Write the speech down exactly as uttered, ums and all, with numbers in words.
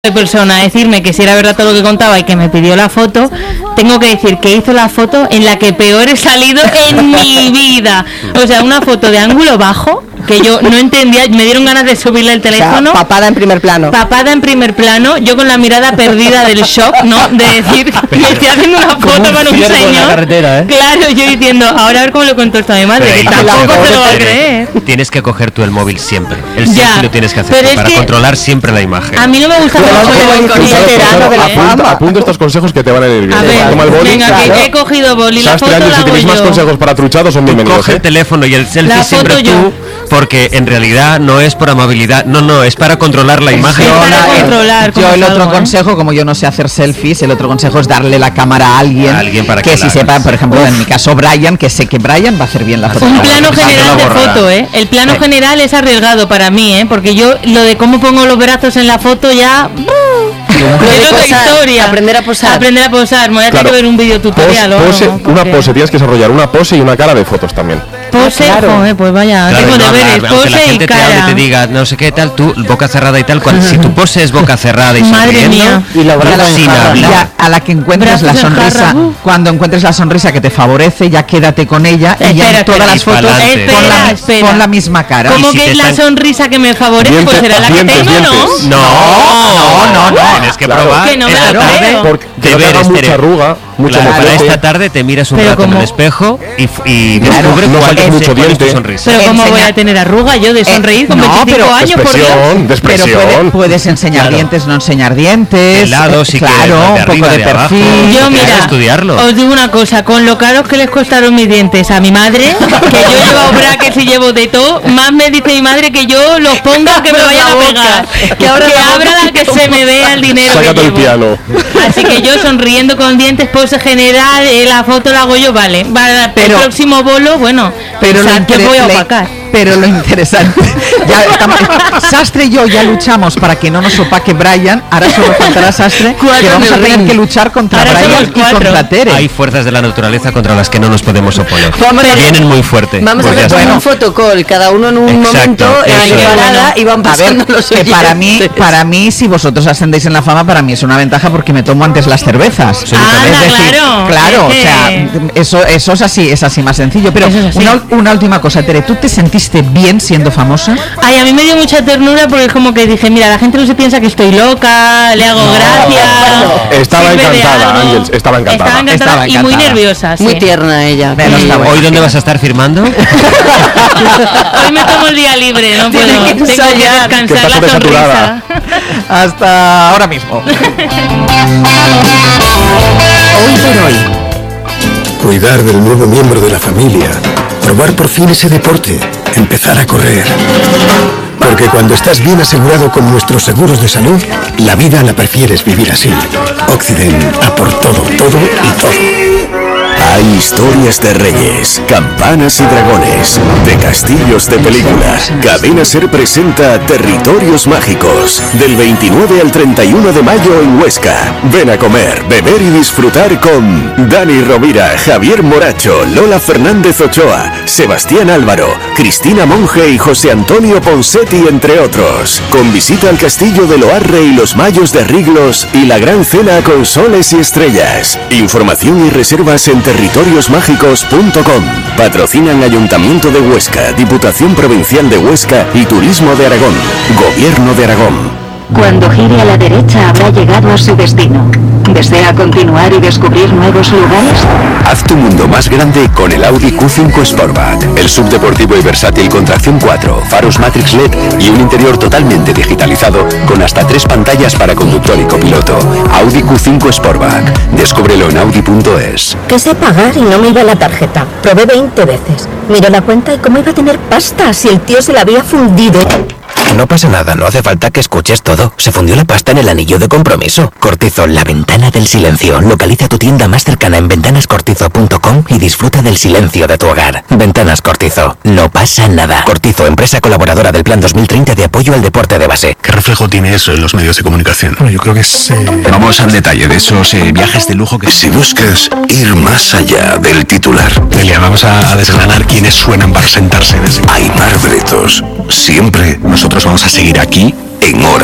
de persona a decirme que si era verdad todo lo que contaba y que me pidió la foto, tengo que decir que hizo la foto en la que peor he salido en mi vida. O sea, una foto de ángulo bajo que yo no entendía, me dieron ganas de subirle el teléfono. O sea, papada en primer plano. Papada en primer plano, yo con la mirada perdida del shock, ¿no? De decir, me estoy haciendo una foto con un señor. ¿eh? Claro, yo diciendo, ahora a ver cómo le cuento esto a mi madre, que tampoco se lo va a creer. Tienes que coger tú el móvil siempre. El Ya, selfie lo tienes que hacer pero tú, es para que controlar siempre la imagen. A mí no me gusta mucho el apunta, apunta estos consejos que te van a ir bien. A ver, Toma el boli. venga, Claro. que he cogido boli, la Sastre, foto Ángel, la si hago tenéis más yo. consejos para truchados son bienvenidos. Coge ¿eh? el teléfono y el selfie La siempre foto tú, yo. porque en realidad no es por amabilidad, no, no, es para controlar la imagen. Yo Yo, para la- controlar yo cómo el otro salgo, ¿eh? consejo, como yo no sé hacer selfies, el otro consejo es darle la cámara a alguien, A alguien para que que la si sepa, hagas. por ejemplo, en mi caso Brian, que sé que Brian va a hacer bien la foto. Un Ah, plano bueno, general no de borrará. foto, ¿eh? El plano Sí. general es arriesgado para mí, ¿eh? Porque yo lo de cómo pongo los brazos en la foto ya... Es otra posar, historia. aprender a posar. Aprender a posar. Me voy a tener Claro. que ver un video tutorial. Pos- o pose, algo, una porque- pose, tienes que desarrollar una pose y una cara de fotos también. Pose, Ah, claro. joder, pues vaya, Claro, tengo y no deberes, hablar, aunque la pose y gente te hable cara. y te diga no sé qué tal, tú boca cerrada y tal, cual, si tu pose es boca cerrada y Madre sonriendo, mía. Y los tú brazos sin en jarra. hablar. Ya, a la que encuentres la Brazos en sonrisa, jarra. Uh. cuando encuentres la sonrisa que te favorece, ya quédate con ella y ya Espera, en todas espera. las Y fotos pa'lante. pon, la, Espera, espera. pon la misma cara. ¿Cómo Y si que te es la están- sonrisa que me favorece? Dientes, Pues será la que dientes, tengo, dientes. ¿no? No, no, no, no, tienes que Claro. probar Que no me esta lo tarde. creo. Porque que no te haga deberes, mucha Tere. arruga, mucho Claro, para mofete. esta tarde te miras un Pero rato en como- el espejo y, f- y Claro, descubre no cuál, saques es, mucho cuál es tu diente. sonrisa. Pero ¿cómo voy Enseña- a tener arruga yo de sonreír con no, veinticinco pero- años, por Dios? Expresión, de Pero puede- expresión. puedes enseñar Claro. dientes, no enseñar dientes. De lado, eh, si claro, quieres, de un arriba, poco de, de abajo. perfil. Yo, Tienes que mira, estudiarlo. os digo una cosa, con lo caros que les costaron mis dientes a mi madre, que yo he llevado brackets y llevo de todo, más me dice mi madre que yo los ponga que me vayan a pegar, que abra la que se me vea el dinero que Sácate el llevo. piano. Así que yo sonriendo con dientes, pose general, eh, la foto la hago yo, vale. Para Pero- el próximo bolo, bueno, Pero lo, pensad que inter- voy a le- opacar. pero lo interesante, ya estamos- Sastre y yo ya luchamos para que no nos opaque Brian, ahora solo faltará Sastre, Cuatro que vamos en a el tener ring. que luchar contra Ahora Brian somos y cuatro. contra Tere. Hay fuerzas de la naturaleza contra las que no nos podemos oponer. Vamos a- Vienen muy fuerte. Vamos Pues a ya hacer está. un fotocall, cada uno en un Exacto, momento en eso la es. parada y van A ver, pasando los que para mí, oyentes. para mí, si vosotros ascendéis en la fama, para mí es una ventaja porque me tomo antes las cervezas. Anda, Es decir, claro, claro, es o sea, que- eso, eso es así, es así más sencillo. Pero Eso es así. una, una última cosa, Tere, ¿tú te sentiste bien siendo famosa? Ay, a mí me dio mucha ternura porque es como que dije, mira, la gente no se piensa que estoy loca, le hago gracias. Estaba sirve de encantada, algo. Ángel, estaba encantada. Estaba encantada Estaba y muy encantada. nerviosa, sí. Muy tierna ella. Bueno, Sí. está bueno. ¿Hoy dónde vas a estar firmando? Hoy me tomo el día libre, no puedo. Tiene que Tengo que ensayar. Que descansar estás la sobresaturada. sonrisa. Hasta ahora mismo. Hoy por hoy. Cuidar del nuevo miembro de la familia. Probar por fin ese deporte. Empezar a correr. Porque cuando estás bien asegurado con nuestros seguros de salud, la vida la prefieres vivir así. Occident, a por todo, todo y todo. Hay historias de reyes, campanas y dragones, de castillos de películas. Cadena Ser presenta Territorios Mágicos, del veintinueve al treinta y uno de mayo en Huesca. Ven a comer, beber y disfrutar con Dani Rovira, Javier Moracho, Lola Fernández Ochoa, Sebastián Álvaro, Cristina Monge y José Antonio Ponsetti, entre otros. Con visita al castillo de Loarre y los Mayos de Riglos y la gran cena con soles y estrellas. Información y reservas en territorios mágicos punto com. Patrocinan Ayuntamiento de Huesca, Diputación Provincial de Huesca y Turismo de Aragón. Gobierno de Aragón. Cuando gire a la derecha habrá llegado a su destino. ¿Desea continuar y descubrir nuevos lugares? Haz tu mundo más grande con el Audi Q cinco Sportback. El subdeportivo y versátil con tracción cuatro, faros Matrix L E D y un interior totalmente digitalizado con hasta tres pantallas para conductor y copiloto. Audi Q cinco Sportback. Descúbrelo en audi punto es. Quise pagar y no me iba la tarjeta. Probé veinte veces. Miré la cuenta y cómo iba a tener pasta si el tío se la había fundido. No pasa nada, no hace falta que escuches todo. Se fundió la pasta en el anillo de compromiso. Cortizo, la ventana del silencio. Localiza tu tienda más cercana en ventanas cortizo punto com y disfruta del silencio de tu hogar. Ventanas Cortizo, no pasa nada. Cortizo, empresa colaboradora del Plan dos mil treinta de apoyo al deporte de base. ¿Qué reflejo tiene eso en los medios de comunicación? Bueno, yo creo que es... eh, Vamos al detalle de esos eh, viajes de lujo que... Si buscas ir más allá del titular, Delia, vamos a, a desgranar quiénes suenan para sentarse en ese... Aymar Bretos. Siempre nosotros vamos a seguir aquí en Hora